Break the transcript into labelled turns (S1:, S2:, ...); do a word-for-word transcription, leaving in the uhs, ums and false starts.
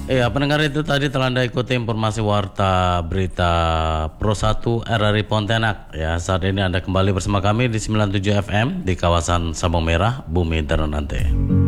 S1: Iya, pendengar itu tadi telah Anda ikuti informasi warta berita Pro satu R R I Pontianak. Ya, saat ini Anda kembali bersama kami di sembilan puluh tujuh F M di kawasan Sabang Merah, Bumi Ternate.